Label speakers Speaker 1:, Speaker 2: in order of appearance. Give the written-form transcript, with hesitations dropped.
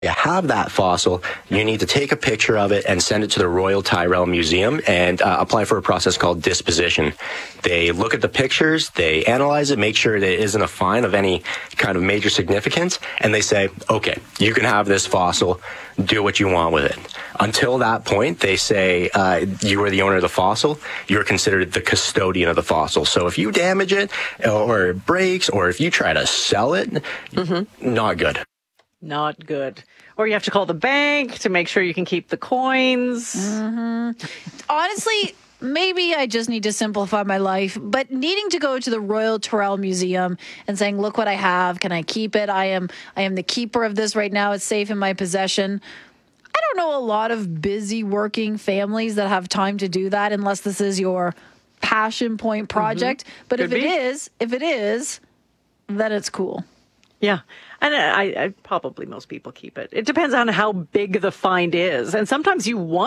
Speaker 1: you have that fossil, you need to take a picture of it and send it to the Royal Tyrrell Museum and apply for a process called disposition. They look at the pictures, they analyze it, make sure that it isn't a find of any kind of major significance, and they say, okay, you can have this fossil, do what you want with it. Until that point, they say you are the owner of the fossil, you're considered the custodian of the fossil. So if you damage it, or it breaks, or if you try to sell it, not good.
Speaker 2: Not good. Or you have to call the bank to make sure you can keep the coins.
Speaker 3: Honestly, maybe I just need to simplify my life, but needing to go to the Royal Tyrrell Museum and saying, look what I have, can I keep it? I am the keeper of this right now. It's safe in my possession. I don't know a lot of busy working families that have time to do that unless this is your passion point project. But if it is, then it's cool.
Speaker 2: Yeah. And I probably most people keep it. It depends on how big the find is. And sometimes you want